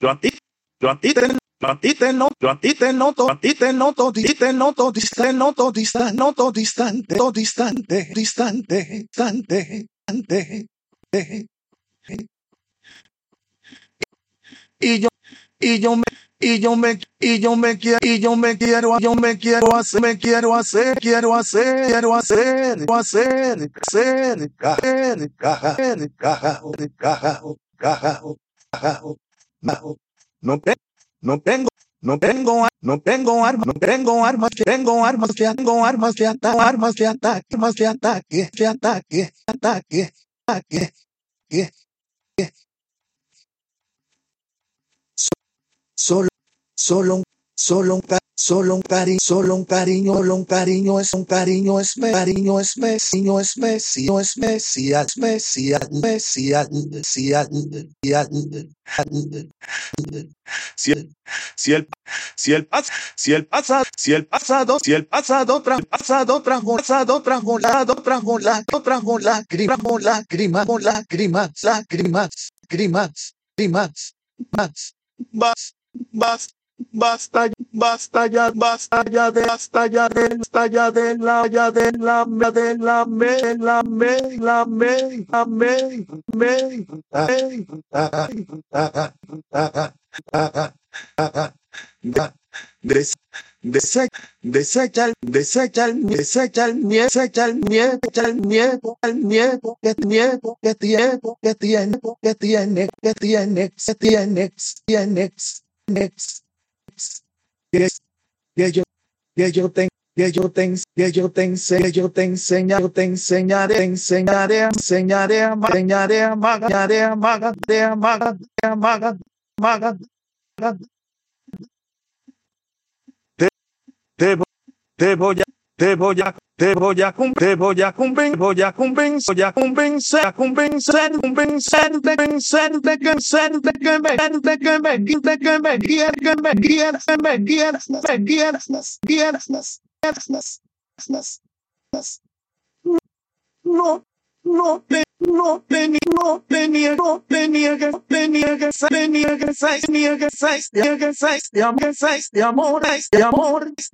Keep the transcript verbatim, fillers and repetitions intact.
yo a ti, yo a ti te, yo a ti te noto, yo a ti te noto, a ti te noto, di te noto, distante, noto, distante, noto, distante, to distante, distante, distante, distante, y yo, y yo me, y yo me, y yo me quiero, y yo me quiero, yo me quiero hacer, me quiero hacer, quiero hacer, quiero hacer, hacer, hacer, hacer, hacer, caja, caja, caja, caja, no tengo, no tengo, no tengo, no tengo armas, no tengo armas, que tengo armas, que tengo armas, que ataque, armas, que ataque, armas, que ataque, que ataque, ataque, ataque, que, que, solo, solo, un- solo un, ca- solo un cariño, solo un cariño, solo un cariño es un cariño es me, cariño es Messi, no es Messi, no es Messi, es Messi, es Messi, es Messi, es Messi, si el, si el, si el pas, si el pasado, si el pasado, si el pasado tra, pasado trajo, pasado trajo, lado trajo, la, trajo lágrimas, lágrimas, lágrimas, lágrimas, lágrimas, lágrimas, más, más, más. Basta, basta ya, basta ya de, basta ya de, basta ya de la, ya de la, me, de la, me, la, me, la, me, la, me, me, Des, desecha, desecha, el- desecha, el- desecha el miedo, desecha el miedo, desecha el miedo, el miedo que miedo que tiene, que tiene, que tiene, que tiene, que tiene, tiene, tiene, que, que yo, que yo te, que yo te, que yo te enseñe, que yo te enseña, yo te enseñaré, te enseñaré, enseñaré, a- enseñaré, a maga, enseñaré, a maga, de a maga, de a maga, maga, maga, te, te, vo- te voy a, te voy a, te voy a, cum- te voy a convencer, voy a convencer, voy a convencer, a convencer, convencer, de vencer, de vencer, de que me, de que me, de que me quiera, que me quiera, que me quiera, me quieras, quieras, quieras, quieras, no, no te, no te, no te niegues, no te niegues, no te niegues, te niegues, te niegues, te niegues, te niegues, te amor, te amor, te amor,